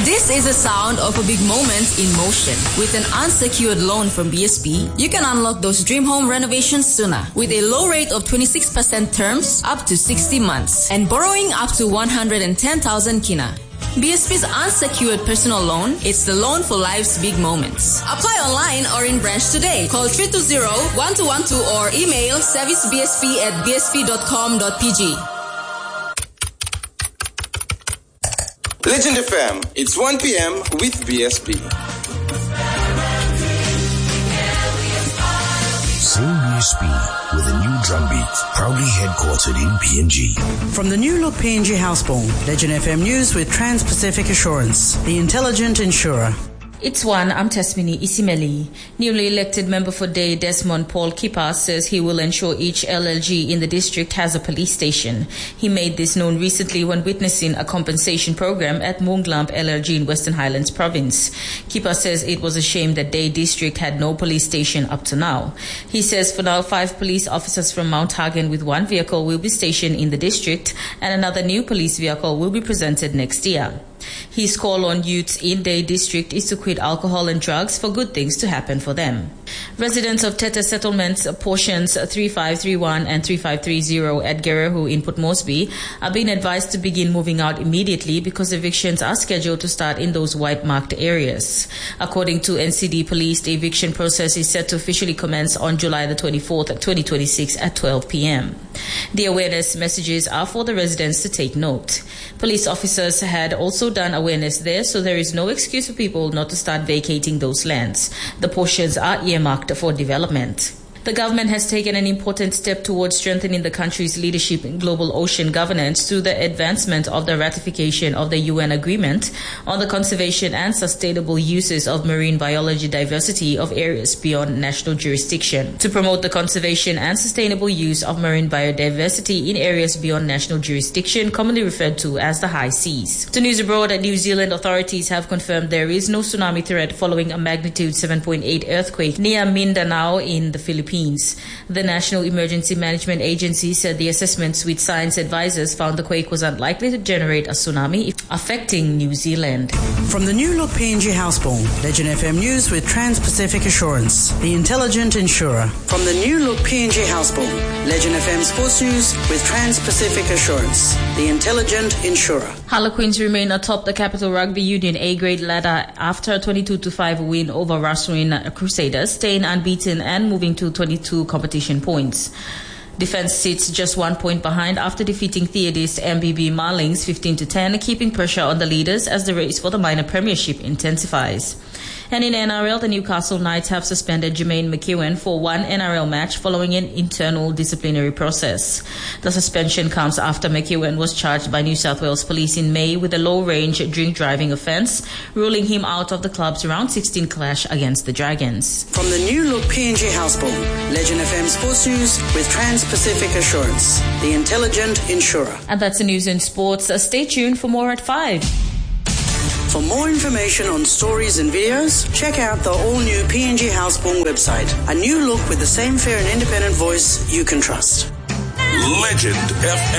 This is the sound of a big moment in motion. With an unsecured loan from BSP, you can unlock those dream home renovations sooner with a low rate of 26% terms up to 60 months and borrowing up to 110,000 kina. BSP's unsecured personal loan, it's the loan for life's big moments. Apply online or in branch today. Call 320-1212 or email servicebsp@bsp.com.pg. Legend FM, it's 1 p.m. with BSP. Sing BSP with a new drum beat, proudly headquartered in PNG. From the new look PNG Houseborn, Legend FM News with Trans-Pacific Assurance, the intelligent insurer. It's one. I'm Tasmini Isimeli. Newly elected member for Day, Desmond Paul Kipper, says he will ensure each LLG in the district has a police station. He made this known recently when witnessing a compensation program at Munglamp LLG in Western Highlands Province. Kipper says it was a shame that Day district had no police station up to now. He says for now 5 police officers from Mount Hagen with 1 vehicle will be stationed in the district and another new police vehicle will be presented next year. His call on youths in Day district is to quit alcohol and drugs for good things to happen for them. Residents of Tete settlements portions 3531 and 3530 at Gerehu in Port Moresby are being advised to begin moving out immediately because evictions are scheduled to start in those white-marked areas. According to NCD Police, the eviction process is set to officially commence on July the 24th, 2026 at 12 p.m. The awareness messages are for the residents to take note. Police officers had also done awareness there, so there is no excuse for people not to start vacating those lands. The portions are earmarked for development. The government has taken an important step towards strengthening the country's leadership in global ocean governance through the advancement of the ratification of the UN Agreement on the conservation and sustainable uses of marine biology diversity of areas beyond national jurisdiction. To promote the conservation and sustainable use of marine biodiversity in areas beyond national jurisdiction, commonly referred to as the high seas. To news abroad, New Zealand authorities have confirmed there is no tsunami threat following a magnitude 7.8 earthquake near Mindanao in the Philippines. The National Emergency Management Agency said the assessments with science advisors found the quake was unlikely to generate a tsunami affecting New Zealand. From the new look PNG Houseborn, Legend FM News with Trans-Pacific Assurance, the intelligent insurer. From the new look PNG Houseborn, Legend FM Sports News with Trans-Pacific Assurance, the intelligent insurer. Harlequins remain atop the Capital Rugby Union A-grade ladder after a 22-5 win over Rasuin Crusaders, staying unbeaten and moving to 22 competition points. Defense sits just 1 point behind after defeating Theodist MBB Marlings 15-10, keeping pressure on the leaders as the race for the minor premiership intensifies. And in NRL, the Newcastle Knights have suspended Jermaine McEwen for 1 NRL match following an internal disciplinary process. The suspension comes after McEwen was charged by New South Wales Police in May with a low-range drink driving offence, ruling him out of the club's round 16 clash against the Dragons. From the new look PNG Houseborn, Legend FM Sports News with Trans-Pacific Assurance, the intelligent insurer. And that's the news in sports. Stay tuned for more at 5. For more information on stories and videos, check out the all-new PNG Houseborn website. A new look with the same fair and independent voice you can trust. Legend FM.